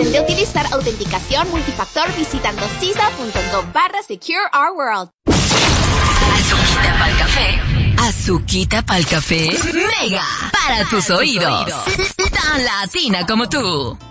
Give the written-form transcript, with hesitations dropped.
de utilizar autenticación multifactor visitando CISA.gov/Secure Our World. Azuquita pa'l café. Azuquita pa'l café. Mega. Para tus oídos. Tan latina como tú.